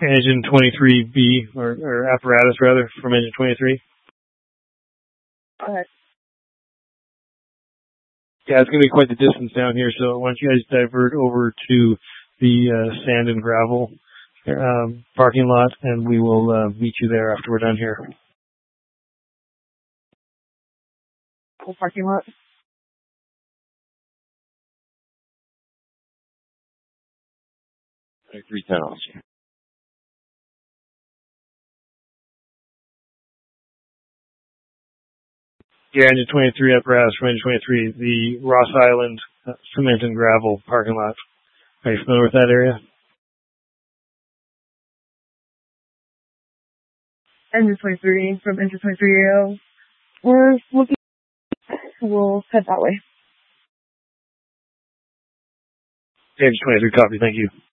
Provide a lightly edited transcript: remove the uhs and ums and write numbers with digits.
Engine 23B, or apparatus rather, from engine 23. Okay. Yeah, it's going to be quite the distance down here, so why don't you guys divert over to the sand and gravel parking lot, and we will meet you there after we're done here. Full parking lot? Okay, 310 officer. Yeah, engine 23 apparatus from engine 23, the Ross Island cement and gravel parking lot. Are you familiar with that area? Engine 23, from engine 23, we're looking, we'll head that way. Engine 23, copy, thank you.